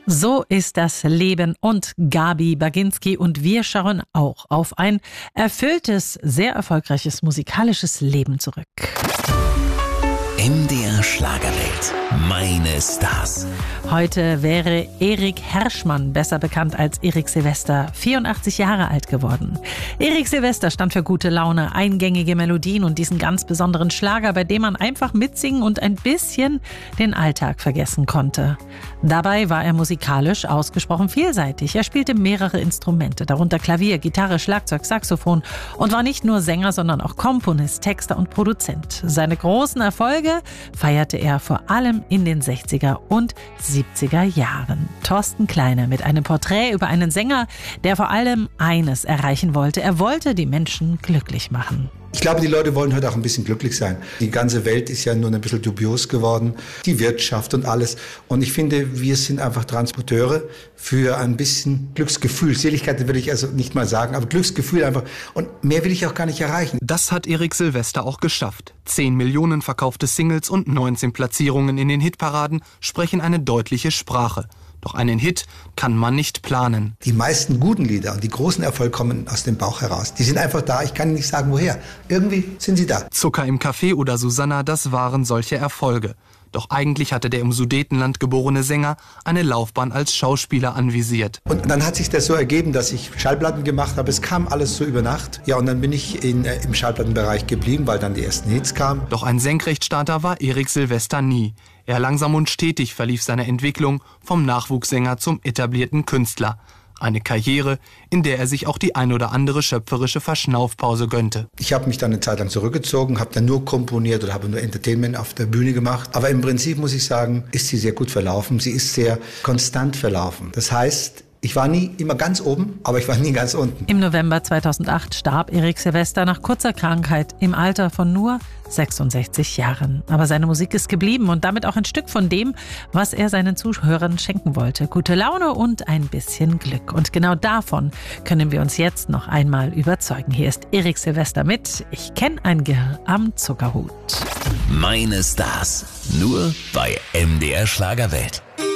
So ist das Leben und Gabi Baginski und wir schauen auch auf ein erfülltes, sehr erfolgreiches musikalisches Leben zurück. MDR Schlagerwelt. Meine Stars. Heute wäre Erik Herschmann, besser bekannt als Erik Silvester, 84 Jahre alt geworden. Erik Silvester stand für gute Laune, eingängige Melodien und diesen ganz besonderen Schlager, bei dem man einfach mitsingen und ein bisschen den Alltag vergessen konnte. Dabei war er musikalisch ausgesprochen vielseitig. Er spielte mehrere Instrumente, darunter Klavier, Gitarre, Schlagzeug, Saxophon und war nicht nur Sänger, sondern auch Komponist, Texter und Produzent. Seine großen Erfolge feierte er vor allem in den 60er und 70er Jahren. Thorsten Kleine mit einem Porträt über einen Sänger, der vor allem eines erreichen wollte. Er wollte die Menschen glücklich machen. Ich glaube, die Leute wollen heute auch ein bisschen glücklich sein. Die ganze Welt ist ja nun ein bisschen dubios geworden, die Wirtschaft und alles. Und ich finde, wir sind einfach Transporteure für ein bisschen Glücksgefühl. Seligkeit will ich also nicht mal sagen, aber Glücksgefühl einfach. Und mehr will ich auch gar nicht erreichen. Das hat Erik Silvester auch geschafft. 10 Millionen verkaufte Singles und 19 Platzierungen in den Hitparaden sprechen eine deutliche Sprache. Doch einen Hit kann man nicht planen. Die meisten guten Lieder und die großen Erfolge kommen aus dem Bauch heraus. Die sind einfach da, ich kann nicht sagen, woher. Irgendwie sind sie da. Zucker im Café oder Susanna, das waren solche Erfolge. Doch eigentlich hatte der im Sudetenland geborene Sänger eine Laufbahn als Schauspieler anvisiert. Und dann hat sich das so ergeben, dass ich Schallplatten gemacht habe. Es kam alles so über Nacht. Ja, und dann bin ich im Schallplattenbereich geblieben, weil dann die ersten Hits kamen. Doch ein Senkrechtstarter war Erik Silvester nie. Er langsam und stetig verlief seine Entwicklung vom Nachwuchssänger zum etablierten Künstler. Eine Karriere, in der er sich auch die ein oder andere schöpferische Verschnaufpause gönnte. Ich habe mich dann eine Zeit lang zurückgezogen, habe dann nur komponiert oder habe nur Entertainment auf der Bühne gemacht. Aber im Prinzip muss ich sagen, ist sie sehr gut verlaufen. Sie ist sehr konstant verlaufen. Das heißt, ich war nie immer ganz oben, aber ich war nie ganz unten. Im November 2008 starb Erik Silvester nach kurzer Krankheit im Alter von nur 66 Jahren. Aber seine Musik ist geblieben und damit auch ein Stück von dem, was er seinen Zuhörern schenken wollte. Gute Laune und ein bisschen Glück. Und genau davon können wir uns jetzt noch einmal überzeugen. Hier ist Erik Silvester mit Ich kenn ein Girl am Zuckerhut. Meine Stars. Nur bei MDR Schlagerwelt.